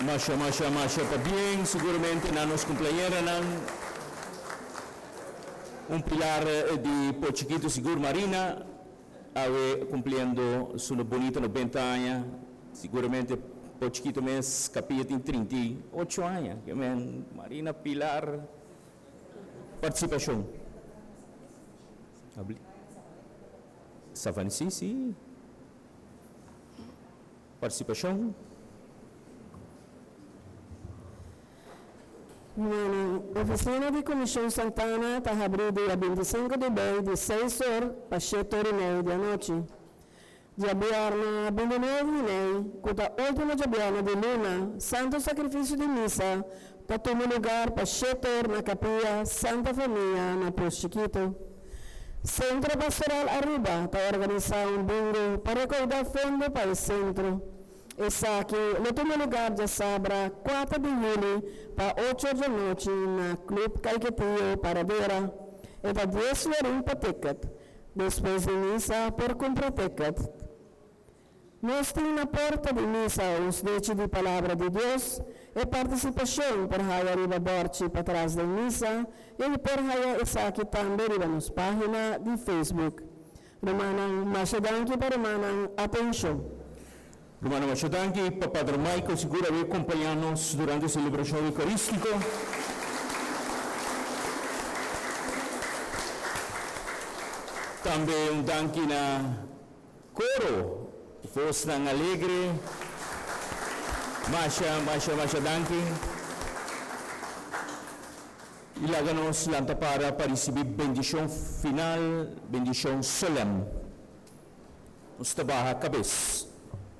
Masha, pa bien, seguramente nanos cumpleaños un pilar de Pochiquito Seguro Marina, ave cumpliendo su bonita 90 años, seguramente Pochiquito mes capilla tem 38 años, que men Marina Pilar participación. Savansi, sí. Participación. Bueno, oficina de Comisión Santana está abrida dia 25 de maio de 6 horas para 7h30 da noite. Jabiarna 29 de maio, cuta última jabiarna de luna, santo sacrifício de missa, para tomar lugar para 7 horas na capilla Santa Família, na Poço Chiquito. Centro Pastoral Arriba para organizar bingo para recordar fundo para o centro. Essa aqui, no toma lugar de sábado, 4 de julho, para 8 da noite, na Clube Caiquetillo para Vera. É para 10 horas para ticket. Depois de missa, por comprar ticket. Nós temos na porta de missa os ditos de palavra de Deus e participação por Raya Riba Borchi para trás da missa e por Raya essa aqui também na nossa página de Facebook. Romanang Masadanki para Romanang atenção. Romano Machadanki, Padre Michael, seguro vai acompanhar-nos durante a celebração eucarística. Também danke na coro, voz ng alegre. Masha danke. Ilaganos lanta para receber bendição final, bendição solene. Nos trabalha a cabeça.